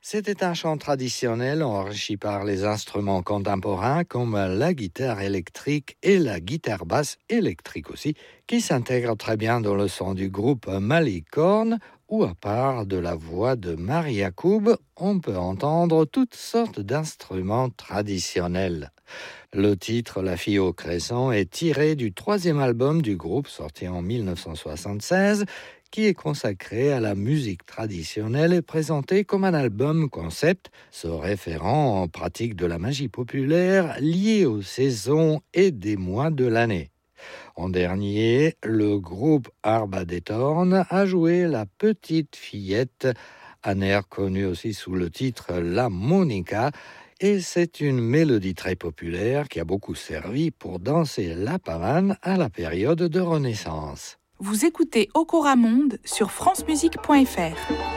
C'était un chant traditionnel enrichi par les instruments contemporains comme la guitare électrique et la guitare basse électrique aussi, qui s'intègrent très bien dans le son du groupe Malicorne, où à part de la voix de Marie Yacoub, on peut entendre toutes sortes d'instruments traditionnels. Le titre La fille au crescent est tiré du 3e album du groupe sorti en 1976, qui est consacré à la musique traditionnelle et présenté comme un album concept, se référant en pratique de la magie populaire liée aux saisons et des mois de l'année. En dernier, le groupe Arba des Tornes a joué La petite fillette, un air connu aussi sous le titre La Monica, et c'est une mélodie très populaire qui a beaucoup servi pour danser la pavane à la période de Renaissance. Vous écoutez Okora Monde sur francemusique.fr.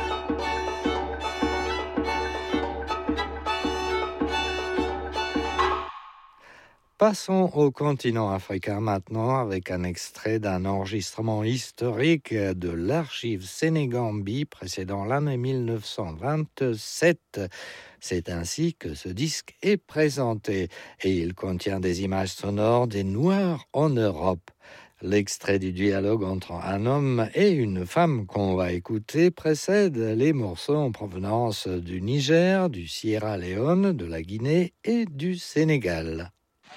Passons au continent africain maintenant avec un extrait d'un enregistrement historique de l'archive Sénégambie précédant l'année 1927. C'est ainsi que ce disque est présenté et il contient des images sonores des Noirs en Europe. L'extrait du dialogue entre un homme et une femme qu'on va écouter précède les morceaux en provenance du Niger, du Sierra Leone, de la Guinée et du Sénégal.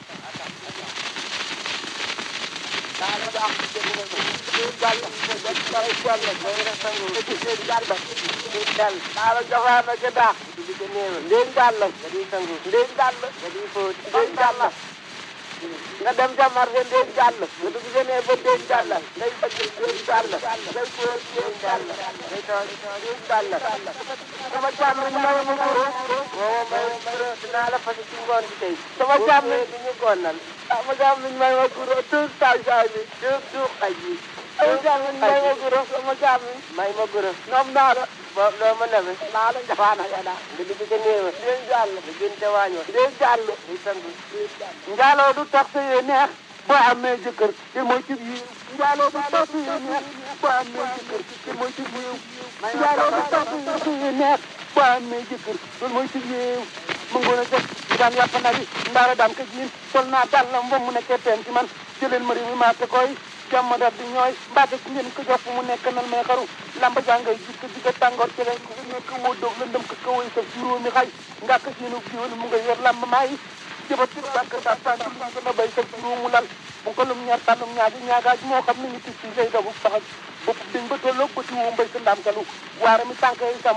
nga dem ca marché ndéeg jàll nga dugg jënee ba ndéeg jàll ngay bëgg ndéeg jàll ngay ko ndéeg jàll ngay toog ndéeg jàll sama jàmm ñu may ma guro woo may guro dinaa la fas ci ngoon bi tey sama jàmm bi ñu gonal sama jàmm ñu may ma guro tuug taw saay bi tuug xaj bi sama jàmm ñu may ma guro sama jàmm may ma guro noom naa la loo ma nebe naa la jafaana yana nga dugg ca néewa ndéeg jàll nga gën ca waañoo ndéeg jàll di sangu njaaloo du tax sa yee neex boo amee jëkkër te mooy ci biir njaaloo du tax sa yee neex boo amee jëkkër te mooy ci biir njaaloo du tax sa yee neex boo amee jëkkër loolu mooy ci biir mu ngoon a jëkk daan yàpp na bi ndaara daan ko jiin sol naa dàllam ba mu nekkee teen ci man jëleen ma réew mi maa te koy jàmm dal di ñooy mbaate ku ngeen ko jox mu nekk nan may xaru lamba jàngay jikko jikko tàngoor ci leen ku nekk woo doog la ndëm ko kawoy sa juróomi xay ngàkk seenu jiwal mu nga yor lamba maa yi jëbat ci bàkk sa tànk lu ko na bay sa juróomu lal bu ko lum ñaar tànnum ñaagi ñaagaaj moo xam ne ñu tis si lay dogu saxaj bopp dañ ba tolloog ba ci woo mbay sa ndaam kalu waara mi tànk yi sam